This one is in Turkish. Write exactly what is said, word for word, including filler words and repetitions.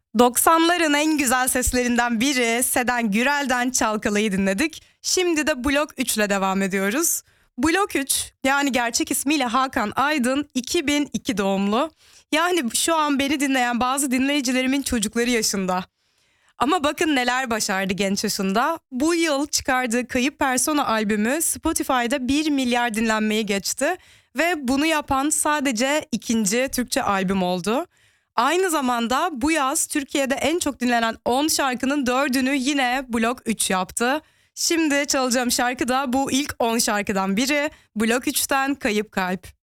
doksanların en güzel seslerinden biri Seden Gürel'den Çalkalay'ı dinledik. Şimdi de Blok üç ile devam ediyoruz. Blok üç, yani gerçek ismiyle Hakan Aydın, iki bin iki doğumlu. Yani şu an beni dinleyen bazı dinleyicilerimin çocukları yaşında. Ama bakın neler başardı genç yaşında. Bu yıl çıkardığı Kayıp Persona albümü Spotify'da bir milyar dinlenmeyi geçti. Ve bunu yapan sadece ikinci Türkçe albüm oldu. Aynı zamanda bu yaz Türkiye'de en çok dinlenen on şarkının dördünü yine Blok üç yaptı. Şimdi çalacağım şarkı da bu ilk on şarkıdan biri. Blok üçten Kayıp Kalp.